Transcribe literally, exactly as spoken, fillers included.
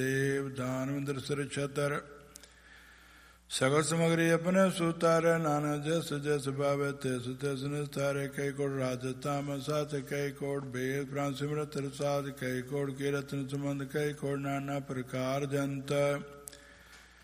ਦੇਵ ਦਾਨਵਿੰਦਰ ਸਿਰ ਛਤਰ ਸਗਲ ਸਮਗਰੀ ਆਪਣੇ ਸੁਤਾਰੇ ਨਾਨਕ ਜਸ ਜਸ ਭਾਵੇ ਤਿਸ ਤਿਸ ਨਿਸਤਾਰੇ ਕਈ ਕੋਟ ਰਾਜ ਤਾਮ ਸਾਥ ਕਈ ਕੋਟ ਬੇਦ ਪ੍ਰਾਨ ਸਿਮਰਤ ਰਸਾਦ ਕਈ ਕੋਟ ਕੀਰਤਨ ਸੰਬੰਧ ਕਈ ਕੋਟ ਨਾਨਾ ਪ੍ਰਕਾਰ ਜੰਤ